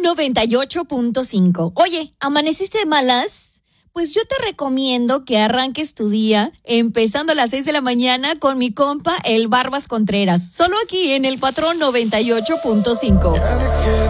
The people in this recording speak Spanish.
98.5. Oye, ¿amaneciste de malas? Pues yo te recomiendo que arranques tu día empezando a las 6 de la mañana con mi compa, el Barbas Contreras. Solo aquí en el Patrón 98.5.